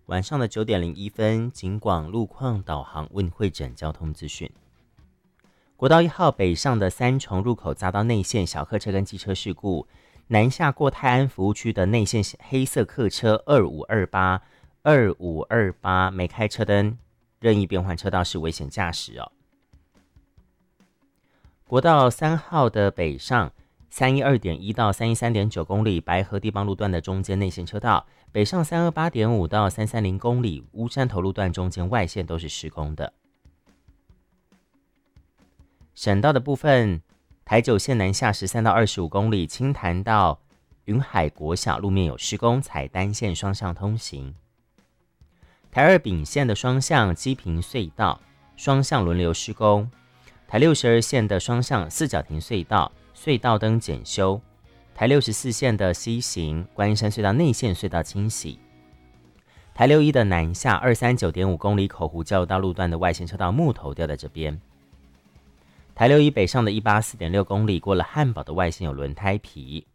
晚上的9:01，警广路况导航为你汇整交通资讯。国道1号北上的三重入口匝道内线小客车跟机车事故，南下过泰安服务区的内线黑色客车2528没开车灯，任意变换车道是危险驾驶哦。国道3号的北上312.1到313.9公里白河地邦路段的中间内线车道，北上328.5到330公里乌山头路段中间外线都是施工的。省道的部分，台九线南下13到25公里清潭到云海国小路面有施工，采单线双向通行。台二丙线的双向基平隧道双向轮流施工，台62线的双向四角亭隧道隧道灯检修，台64线的西行观音山隧道内线隧道清洗，台61的南下239.5公里口湖交流道路段的外线车道木头掉在这边。台61北上的184.6公里过了汉堡的外线有轮胎皮。